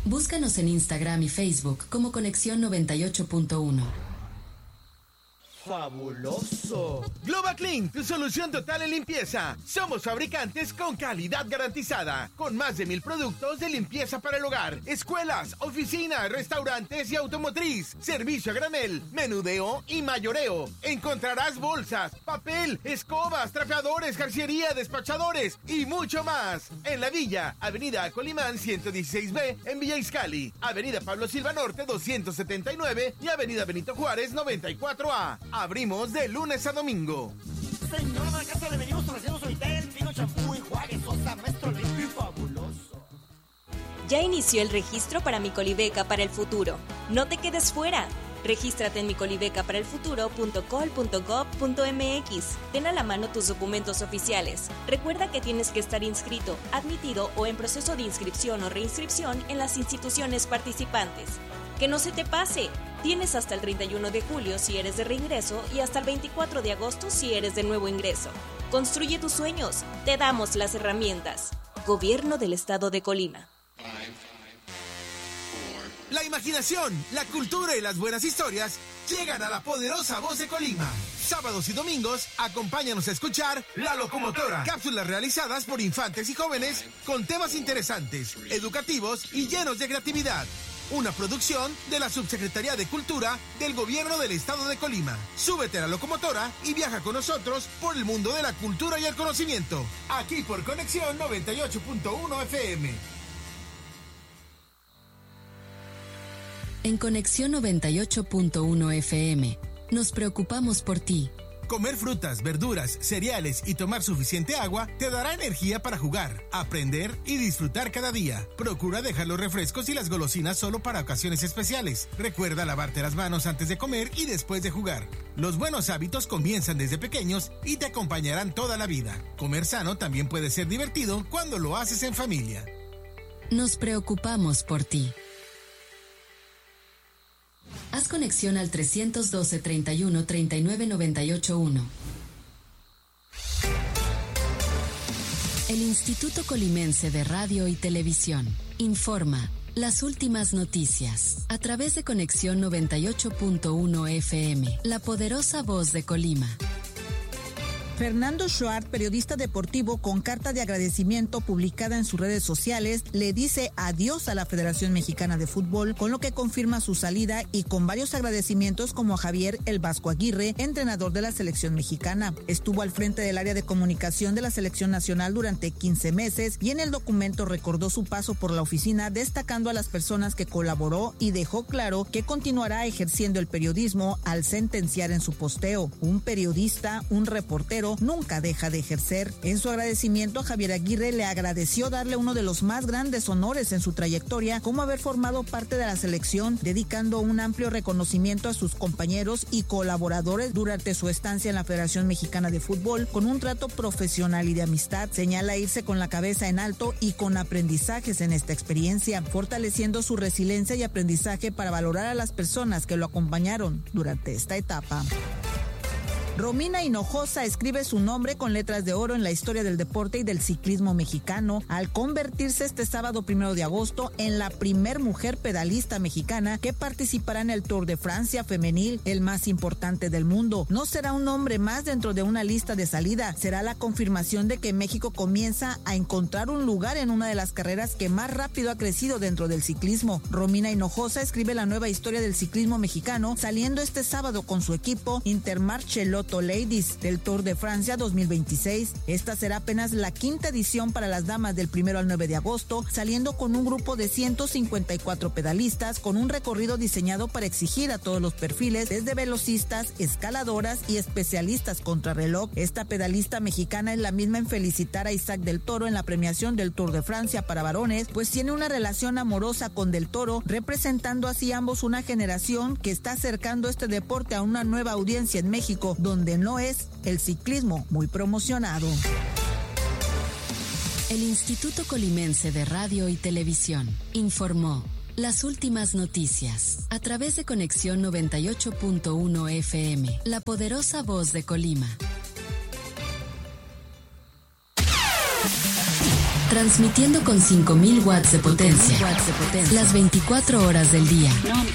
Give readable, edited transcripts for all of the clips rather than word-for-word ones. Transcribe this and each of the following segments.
Búscanos en Instagram y Facebook como Conexión 98.1. ¡Fabuloso! Global Clean, tu solución total en limpieza. Somos fabricantes con calidad garantizada, con más de 1,000 productos de limpieza para el hogar, escuelas, oficinas, restaurantes y automotriz, servicio a granel, menudeo y mayoreo. Encontrarás bolsas, papel, escobas, trapeadores, jarciería, despachadores y mucho más. En La Villa, Avenida Colimán 116B en Villa Izcalli, Avenida Pablo Silva Norte 279 y Avenida Benito Juárez 94A. Abrimos de lunes a domingo. Señora de la casa, le venimos ofreciendo Suavitel, Fino, champú, enjuague, sosa, maestro limpio y fabuloso. Ya inició el registro para Micolibeca para el futuro. No te quedes fuera. Regístrate en micolibecaparelfuturo.col.gov.mx. Ten a la mano tus documentos oficiales. Recuerda que tienes que estar inscrito, admitido o en proceso de inscripción o reinscripción en las instituciones participantes. ¡Que no se te pase! Tienes hasta el 31 de julio si eres de reingreso y hasta el 24 de agosto si eres de nuevo ingreso. Construye tus sueños. Te damos las herramientas. Gobierno del Estado de Colima. La imaginación, la cultura y las buenas historias llegan a la poderosa voz de Colima. Sábados y domingos, acompáñanos a escuchar La Locomotora. Cápsulas realizadas por infantes y jóvenes con temas interesantes, educativos y llenos de creatividad. Una producción de la Subsecretaría de Cultura del Gobierno del Estado de Colima. Súbete a La Locomotora y viaja con nosotros por el mundo de la cultura y el conocimiento. Aquí por Conexión 98.1 FM. En Conexión 98.1 FM, nos preocupamos por ti. Comer frutas, verduras, cereales y tomar suficiente agua te dará energía para jugar, aprender y disfrutar cada día. Procura dejar los refrescos y las golosinas solo para ocasiones especiales. Recuerda lavarte las manos antes de comer y después de jugar. Los buenos hábitos comienzan desde pequeños y te acompañarán toda la vida. Comer sano también puede ser divertido cuando lo haces en familia. Nos preocupamos por ti. Haz conexión al 312 31 39 98 1. El Instituto Colimense de Radio y Televisión informa las últimas noticias a través de Conexión 98.1 FM, la poderosa voz de Colima. Fernando Schwartz, periodista deportivo con carta de agradecimiento publicada en sus redes sociales, le dice adiós a la Federación Mexicana de Fútbol, con lo que confirma su salida y con varios agradecimientos como a Javier El Vasco Aguirre, entrenador de la selección mexicana. Estuvo al frente del área de comunicación de la selección nacional durante 15 meses y en el documento recordó su paso por la oficina, destacando a las personas que colaboró y dejó claro que continuará ejerciendo el periodismo al sentenciar en su posteo: un periodista, un reportero, nunca deja de ejercer. En su agradecimiento, Javier Aguirre le agradeció darle uno de los más grandes honores en su trayectoria, como haber formado parte de la selección, dedicando un amplio reconocimiento a sus compañeros y colaboradores durante su estancia en la Federación Mexicana de Fútbol, con un trato profesional y de amistad. Señala irse con la cabeza en alto y con aprendizajes en esta experiencia, fortaleciendo su resiliencia y aprendizaje para valorar a las personas que lo acompañaron durante esta etapa. Romina Hinojosa escribe su nombre con letras de oro en la historia del deporte y del ciclismo mexicano al convertirse este sábado 1 de agosto en la primer mujer pedalista mexicana que participará en el Tour de Francia femenil, el más importante del mundo. No será un nombre más dentro de una lista de salida, será la confirmación de que México comienza a encontrar un lugar en una de las carreras que más rápido ha crecido dentro del ciclismo. Romina Hinojosa escribe la nueva historia del ciclismo mexicano saliendo este sábado con su equipo Intermarché Lotto Ladies del Tour de Francia 2026. Esta será apenas la quinta edición para las damas del 1 al 9 de agosto, saliendo con un grupo de 154 pedalistas con un recorrido diseñado para exigir a todos los perfiles, desde velocistas, escaladoras y especialistas contrarreloj. Esta pedalista mexicana es la misma en felicitar a Isaac Del Toro en la premiación del Tour de Francia para varones, pues tiene una relación amorosa con Del Toro, representando así ambos una generación que está acercando este deporte a una nueva audiencia en México, donde no es el ciclismo muy promocionado. El Instituto Colimense de Radio y Televisión informó las últimas noticias a través de Conexión 98.1 FM, la poderosa voz de Colima. transmitiendo con 5.000 watts de potencia, las 24 horas del día.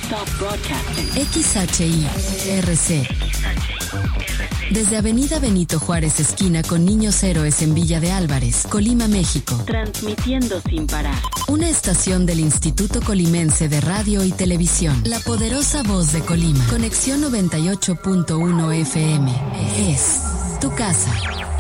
XHI-RC. Desde Avenida Benito Juárez, esquina con Niños Héroes en Villa de Álvarez, Colima, México. Transmitiendo sin parar. Una estación del Instituto Colimense de Radio y Televisión. La poderosa voz de Colima. Conexión 98.1 FM. Es tu casa.